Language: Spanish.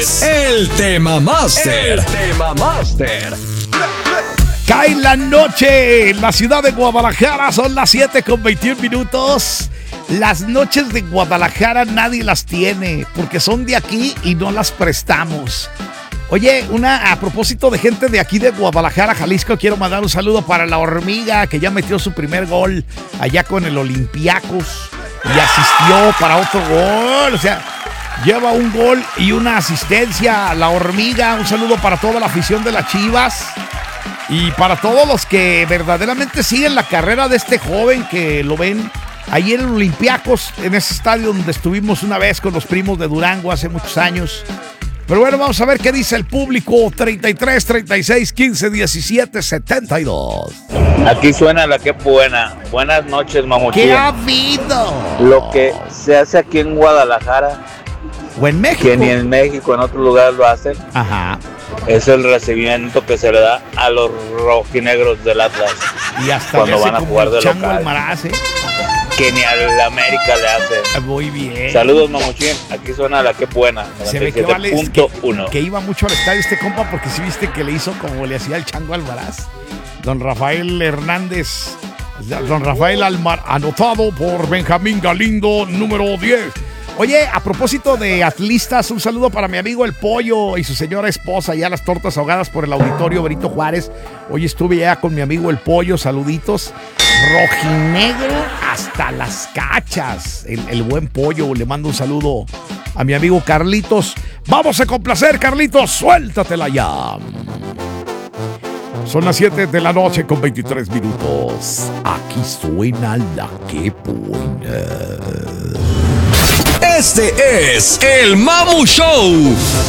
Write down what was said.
es el Tema Master. Cae la noche en la ciudad de Guadalajara, son las 7:21. Las noches de Guadalajara nadie las tiene, porque son de aquí y no las prestamos. Oye, a propósito de gente de aquí de Guadalajara, Jalisco, quiero mandar un saludo para la Hormiga, que ya metió su primer gol allá con el Olympiacos y asistió para otro gol. O sea, lleva un gol y una asistencia. La Hormiga, un saludo para toda la afición de las Chivas y para todos los que verdaderamente siguen la carrera de este joven, que lo ven ahí en el Olympiacos, en ese estadio donde estuvimos una vez con los primos de Durango hace muchos años. Pero bueno, vamos a ver qué dice el público. 33, 36, 15, 17, 72. Aquí suena la que buena. Buenas noches, mamuchín. ¿Qué ha habido? Lo que se hace aquí en Guadalajara, o en México, que ni en México, en otros lugares lo hacen, ajá, es el recibimiento que se le da a los rojinegros del Atlas y hasta cuando van a jugar de Chango local. Almaraz, Que ni al América le hacen. Muy bien. Saludos, mamuchín. Aquí suena la que buena. Se ve que vale, 97.1. que iba mucho al estadio este compa, porque si viste que le hizo como le hacía el Chango Almaraz. Don Rafael Hernández. Don Rafael anotado por Benjamín Galindo, número 10. Oye, a propósito de atlistas, un saludo para mi amigo El Pollo y su señora esposa, ya las tortas ahogadas por el Auditorio Benito Juárez. Hoy estuve ya con mi amigo El Pollo, saluditos. Rojinegro hasta las cachas. El buen Pollo, le mando un saludo a mi amigo Carlitos. Vamos a complacer, Carlitos, suéltatela ya. Son las 7 de la noche con 23 minutos. Aquí suena la que buena. Este es el Mamu Show.